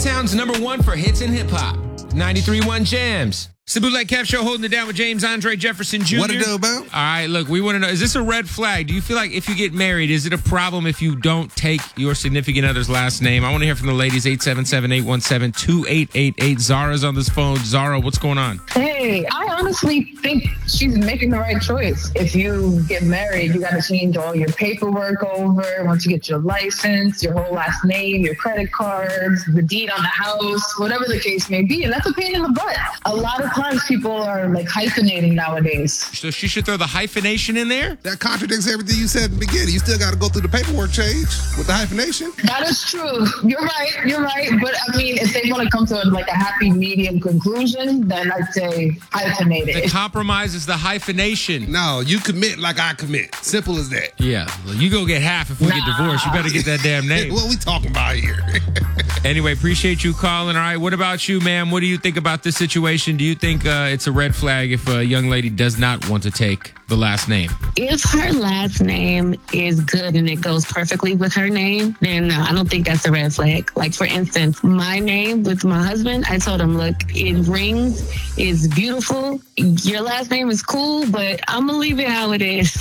Chi-Town's #1 for hits and hip-hop. 93.1 Jams. It's the Bootleg Kev Show, holding it down with James Andre Jefferson Jr. What it do, man? All right, look, we want to know, is this a red flag? Do you feel like if you get married, is it a problem if you don't take your significant other's last name? I want to hear from the ladies, 877-817-2888. Zara's on this phone. Zara, what's going on? Hey, I honestly think she's making the right choice. If you get married, you got to change all your paperwork over. Once you get your license, your whole last name, your credit cards, the deed on the house, whatever the case may be. And that's a pain in the butt. A lot of times people are like hyphenating nowadays. So she should throw the hyphenation in there? That contradicts everything you said in the beginning. You still got to go through the paperwork change with the hyphenation. That is true. You're right. But I mean, if they want to come to like a happy medium conclusion, then I'd say hyphenate it. The compromise is the hyphenation. No, you commit like I commit. Simple as that. Yeah, well, you go get half if we get divorced. You better get that damn name. What we talking about here? Anyway, appreciate you calling. All right, what about you, ma'am? What do you think about this situation? Do you think it's a red flag if a young lady does not want to take the last name? If her last name is good and it goes perfectly with her name, then no, I don't think that's a red flag. Like, for instance, my name with my husband, I told him, look, it rings, it's beautiful. Your last name is cool, but I'm going to leave it how it is.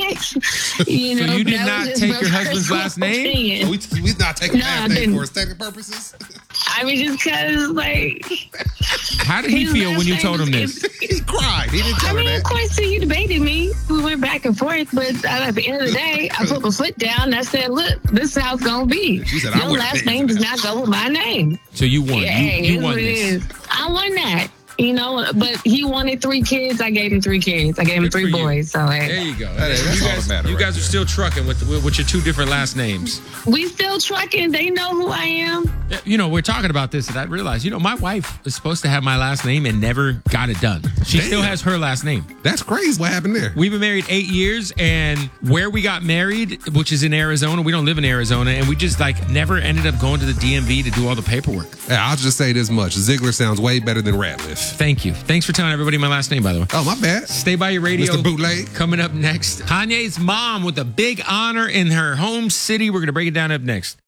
You know, so you did not take your husband's last name? We not taking that name for aesthetic purposes? I mean, just because, like... How did he feel when you told him this? He cried. He didn't tell her that. Of course, he debated me. We went back and forth, but at the end of the day, I put my foot down and I said, look, this is how it's going to be. She said, your last name does not go with my name. So you won. Yeah, you won this. I won that. You know, but he wanted 3 kids. I gave him 3 kids. I gave him 3 boys. So there you go. You guys are still trucking with your 2 different last names. We still trucking. They know who I am. You know, we're talking about this, and I realized, my wife is supposed to have my last name and never got it done. She still has her last name. That's crazy. What happened there? We've been married 8 years, and where we got married, which is in Arizona, we don't live in Arizona, and we just never ended up going to the DMV to do all the paperwork. Yeah, I'll just say this much: Ziggler sounds way better than Ratliff. Thank you. Thanks for telling everybody my last name, by the way. Oh, my bad. Stay by your radio. Mr. Bootleg. Coming up next, Kanye's mom with a big honor in her home city. We're going to break it down up next.